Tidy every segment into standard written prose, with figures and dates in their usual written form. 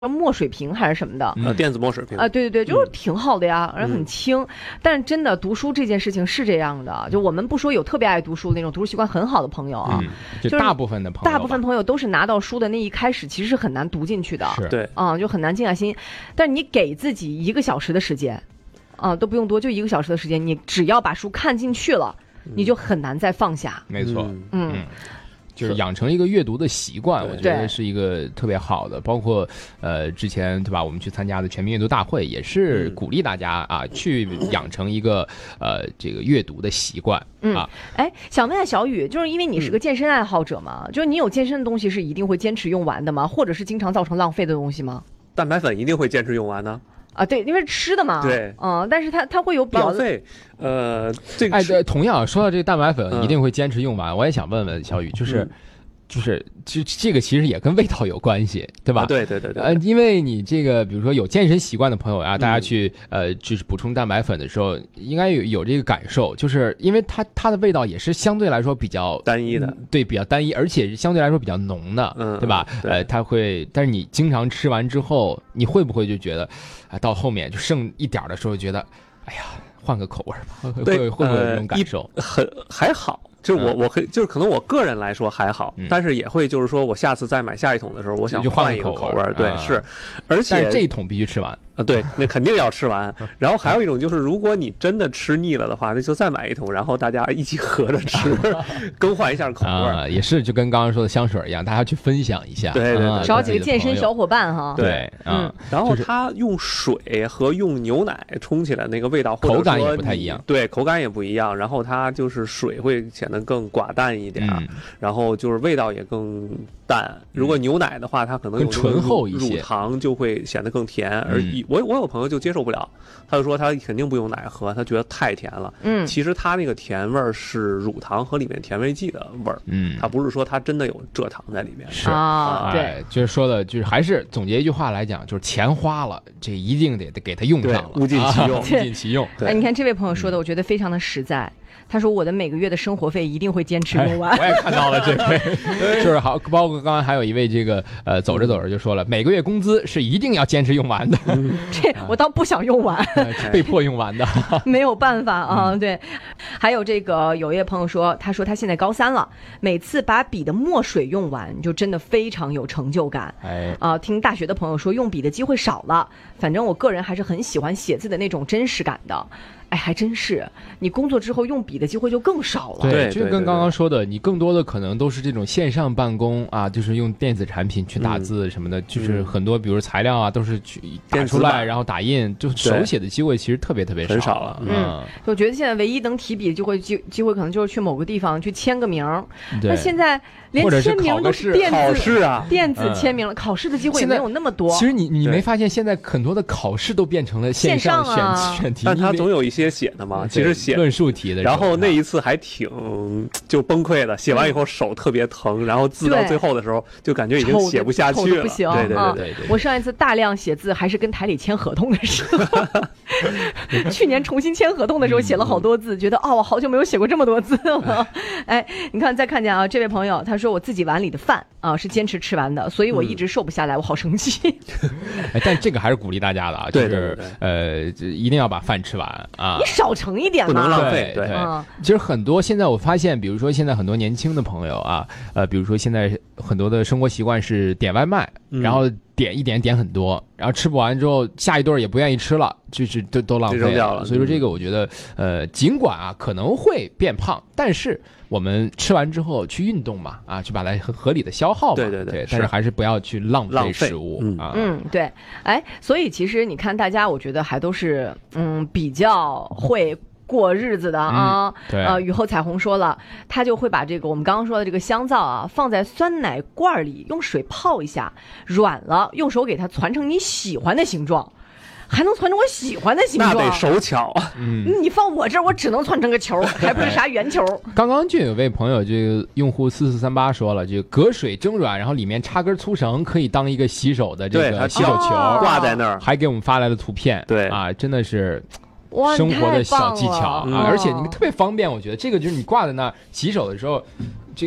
墨水瓶还是什么的， 电子墨水瓶啊，对对对，就是挺好的呀，而且很轻。但是真的读书这件事情是这样的，就我们不说有特别爱读书的那种读书习惯很好的朋友啊， 就大部分的朋友都是拿到书的那一开始其实是很难读进去的， 对， 就很难静下心。但是你给自己1个小时的时间，都不用多，就1个小时的时间，你只要把书看进去了，你就很难再放下。 没错，就是养成一个阅读的习惯，我觉得是一个特别好的。包括之前对吧，我们去参加的全民阅读大会，也是鼓励大家啊去养成一个这个阅读的习惯啊。 哎，想问下小雨，就是因为你是个健身爱好者嘛，就是你有健身的东西是一定会坚持用完的吗？或者是经常造成浪费的东西吗？ 蛋白粉一定会坚持用完呢。 啊，对，因为吃的嘛， 对， 但是它会有比较浪费，这个对，同样说到这个蛋白粉一定会坚持用完，我也想问问小雨，就是这个其实也跟味道有关系，对吧？ 对， 因为你这个比如说有健身习惯的朋友啊，大家去就是补充蛋白粉的时候，应该有这个感受，就是因为它的味道也是相对来说比较单一的， 对，比较单一，而且相对来说比较浓的，对吧？它会，但是你经常吃完之后，你会不会就觉得到后面就剩一点的时候，觉得哎呀，换个口味吧？会不会有这种感受？ 还好。就是我可以，就是可能我个人来说还好，但是也会就是说我下次再买下一桶的时候，我想换一个口味，对，是，而且这一桶必须吃完啊，对，那肯定要吃完。然后还有一种就是，如果你真的吃腻了的话，那就再买一桶，然后大家一起合着吃，更换一下口味。 也是就跟刚刚说的香水一样，大家去分享一下， 对， 找几个健身小伙伴哈。 对，然后它用水和用牛奶冲起来那个味道， 口感也不太一样， 对，口感也不一样。然后它就是水会显得更寡淡一点，然后就是味道也更淡。如果牛奶的话，它可能有醇厚一些， 乳糖就会显得更甜。而我有朋友就接受不了，他就说他肯定不用奶喝，他觉得太甜了。其实它那个甜味儿是乳糖和里面甜味剂的味儿。它不是说它真的有蔗糖在里面。 是对， 就是说的，就是还是总结一句话来讲，就是钱花了，这一定得给它用上了， 物尽其用， 物尽其用。 哎，你看这位朋友说的，我觉得非常的实在。他说我的每个月的生活费一定会坚持用完。 我也看到了这位，就是好，包括刚刚还有一位这个走着走着就说了，每个月工资是一定要坚持用完的。 这我倒不想用完， 被迫用完的， 没有办法啊。对，还有这个有一位朋友说，他说他现在高3了，每次把笔的墨水用完，就真的非常有成就感。听大学的朋友说用笔的机会少了，反正我个人还是很喜欢写字的那种真实感的。哎，还真是，你工作之后用笔的机会就更少了。 对，就跟刚刚说的，你更多的可能都是这种线上办公啊，就是用电子产品去打字什么的，就是很多，比如材料啊，都是去打出来，然后打印，就手写的机会其实特别很少了。 我觉得现在唯一能提笔的机会可能就是去某个地方去签个名。那现在连签名都是电子签名了，考试的机会也没有那么多。 其实你没发现现在很多的考试都变成了线上选题， 但它总有一些写的嘛，其实写论述题的， 然后那一次还挺就崩溃的，写完以后手特别疼，然后字到最后的时候就感觉已经写不下去了， 不行。 对。 我上一次大量写字还是跟台里签合同的时候，去年重新签合同的时候写了好多字，觉得我好久没有写过这么多字了。哎，你看再看见这位朋友他说我自己碗里的饭是坚持完的，所以我一直瘦不下来，我好生气。 但这个还是鼓励大家的啊，就是一定要把饭吃完啊， 你少盛一点嘛， 不能浪费。 对，其实很多现在我发现，比如说现在很多年轻的朋友啊，比如说现在很多的生活习惯是点外卖，然后点很多，然后吃不完之后下一顿也不愿意吃了，就是都浪费了。所以说这个我觉得尽管可能会变胖，但是我们吃完之后去运动嘛，去把它合理的消耗嘛，对，但是还是不要去浪费食物啊。 对，哎，所以其实你看大家，我觉得还都是比较会过日子的啊。 对， 雨后彩虹说了，他就会把这个我们刚刚说的这个香皂放在酸奶罐里，用水泡一下，软了，用手给它攒成你喜欢的形状。还能攒成我喜欢的形状， 那得手巧。 你放我这儿，我只能攒成个球，还不是啥圆球。 刚刚就有位朋友，这个用户4438说了，就隔水蒸软，然后里面插根粗绳，可以当一个洗手的这个洗手球， 挂在那儿， 还给我们发来了图片。 对真的是生活的小技巧而且你特别方便。我觉得这个就是你挂在那儿洗手的时候，这个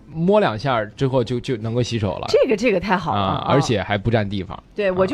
摸2下之后就能够洗手了。 这个太好了， 而且还不占地方。 对，我就